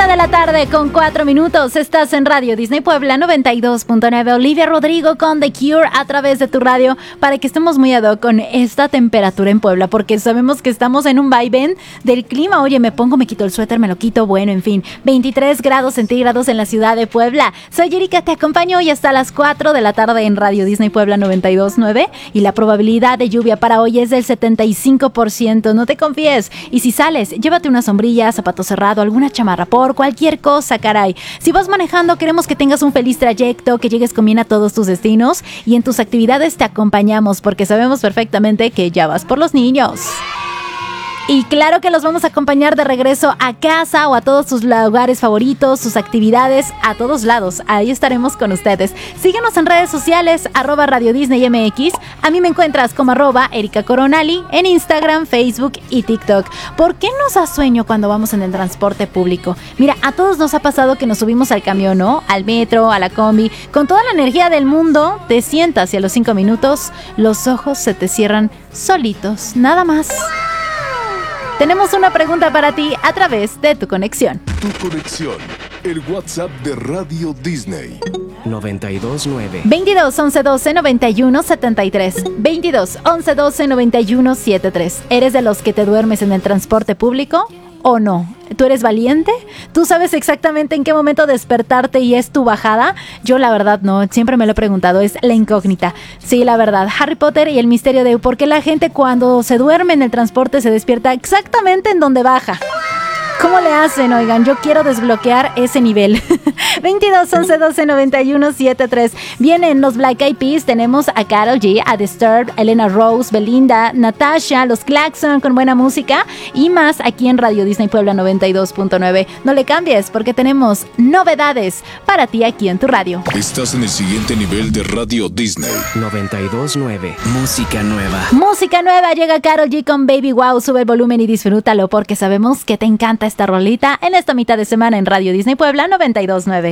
1:04 Estás en Radio Disney Puebla 92.9. Olivia Rodrigo con The Cure a través de tu radio, para que estemos muy ad hoc con esta temperatura en Puebla, porque sabemos que estamos en un vaivén del clima. Oye, me quito el suéter, me lo quito, bueno, en fin, 23 grados centígrados en la ciudad de Puebla. Soy Erika, te acompaño hoy hasta las 4 de la tarde en Radio Disney Puebla 92.9, y la probabilidad de lluvia para hoy es del 75%. No te confíes, y si sales, llévate una sombrilla, zapato cerrado, alguna chamarra, por cualquier cosa, caray. Si vas manejando, queremos que tengas un feliz trayecto, que llegues con bien a todos tus destinos, y en tus actividades te acompañamos, porque sabemos perfectamente que ya vas por los niños. Y claro que los vamos a acompañar de regreso a casa o a todos sus lugares favoritos, sus actividades, a todos lados. Ahí estaremos con ustedes. Síguenos en redes sociales, @Radio Disney MX. A mí me encuentras como @Erika Coronali en Instagram, Facebook y TikTok. ¿Por qué nos da sueño cuando vamos en el transporte público? Mira, a todos nos ha pasado que nos subimos al camión, ¿no? Al metro, a la combi. Con toda la energía del mundo, te sientas y a los 5 minutos los ojos se te cierran solitos. Nada más. Tenemos una pregunta para ti a través de tu conexión. Tu conexión, el WhatsApp de Radio Disney. 92.9 22 11 12 91 73 22 11 12 91 73. ¿Eres de los que te duermes en el transporte público o no? ¿Tú eres valiente? ¿Tú sabes exactamente en qué momento despertarte y es tu bajada? Yo la verdad no, siempre me lo he preguntado, es la incógnita. Sí, la verdad, Harry Potter y el misterio de por qué la gente cuando se duerme en el transporte se despierta exactamente en donde baja. ¿Cómo le hacen? Oigan, yo quiero desbloquear ese nivel. 22 11 12 91 73. Vienen los Black Eyed Peas. Tenemos a Karol G, a Disturbed, Elena Rose, Belinda, Natasha, los Claxon con buena música y más aquí en Radio Disney Puebla 92.9. No le cambies, porque tenemos novedades para ti aquí en tu radio. Estás en el siguiente nivel de Radio Disney. 92.9. Música nueva. Música nueva. Llega Karol G con Baby Wow. Sube el volumen y disfrútalo, porque sabemos que te encanta esta rolita en esta mitad de semana en Radio Disney Puebla 92.9.